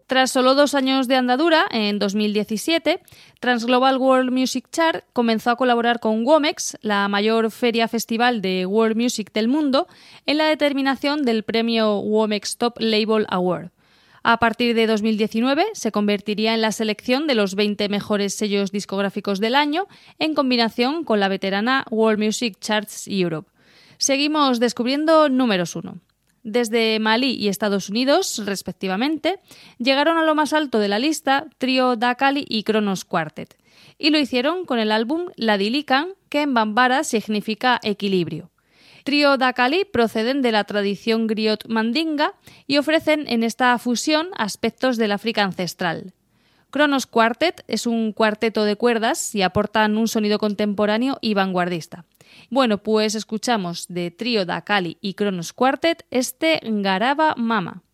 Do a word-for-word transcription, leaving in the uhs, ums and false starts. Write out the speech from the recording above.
Tras solo dos años de andadura, en dos mil diecisiete, Transglobal World Music Chart comenzó a colaborar con Womex, la mayor feria festival de World Music del mundo, en la determinación del premio Womex Top Label Award. A partir de dos mil diecinueve se convertiría en la selección de los veinte mejores sellos discográficos del año, en combinación con la veterana World Music Charts Europe. Seguimos descubriendo números uno. Desde Malí y Estados Unidos, respectivamente, llegaron a lo más alto de la lista Trio Da Cali y Kronos Quartet, y lo hicieron con el álbum La Dilikan, que en bambara significa equilibrio. Trio Da Cali proceden de la tradición griot mandinga y ofrecen en esta fusión aspectos del África ancestral. Kronos Quartet es un cuarteto de cuerdas y aportan un sonido contemporáneo y vanguardista. Bueno, pues escuchamos de Trio Da Cali y Kronos Quartet este Ngaraba Mama.